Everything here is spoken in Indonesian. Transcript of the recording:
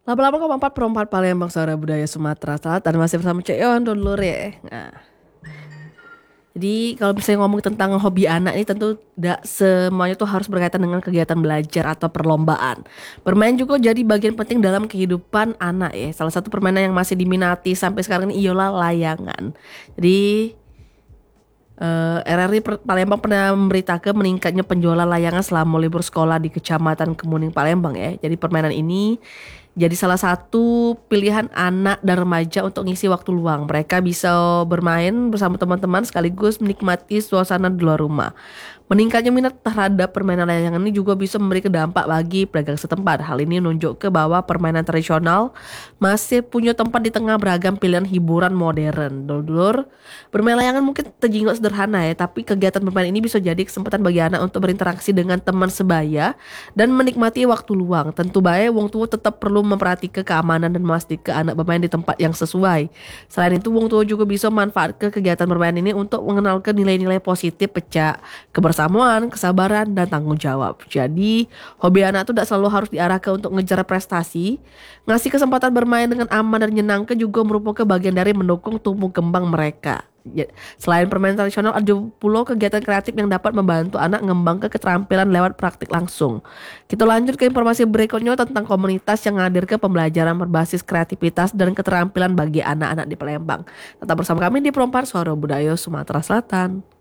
Laba-laba koma 4 Palembang Suara Budaya Sumatera Selatan masih bersama Cek Yon dulu ya. Nah, jadi kalau misalnya ngomong tentang hobi anak ini tentu tidak semuanya tuh harus berkaitan dengan kegiatan belajar atau perlombaan. Bermain juga jadi bagian penting dalam kehidupan anak ya. Salah satu permainan yang masih diminati sampai sekarang ini ialah layangan. Jadi RRI Palembang pernah memberitakan meningkatnya penjualan layangan selama libur sekolah di Kecamatan Kemuning Palembang ya. Jadi permainan ini jadi salah satu pilihan anak dan remaja untuk ngisi waktu luang. Mereka bisa bermain bersama teman-teman sekaligus menikmati suasana di luar rumah. Meningkatnya minat terhadap permainan layangan ini juga bisa memberi dampak bagi pedagang setempat. Hal ini menunjuk ke bahwa permainan tradisional masih punya tempat di tengah beragam pilihan hiburan modern. Dulur, bermain layangan mungkin terjinggok sederhana ya, tapi kegiatan bermain ini bisa jadi kesempatan bagi anak untuk berinteraksi dengan teman sebaya dan menikmati waktu luang. Tentu baik wong tua tetap perlu memperhatikan keamanan dan memastikan anak bermain di tempat yang sesuai. Selain itu, wong tua juga bisa manfaatkan kegiatan bermain ini untuk mengenalkan nilai-nilai positif pecah kebersamaan, kesabaran, dan tanggung jawab. Jadi, hobi anak itu tidak selalu harus diarahkan untuk ngejar prestasi. Ngasih kesempatan bermain dengan aman dan menyenangkan juga merupakan bagian dari mendukung tumbuh kembang mereka. Selain permainan tradisional, ada pula kegiatan kreatif yang dapat membantu anak mengembangkan keterampilan lewat praktik langsung. Kita lanjut ke informasi berikutnya tentang komunitas yang menghadirkan pembelajaran berbasis kreativitas dan keterampilan bagi anak-anak di Palembang. Tetap bersama kami di Perompak Suara Budaya Sumatera Selatan.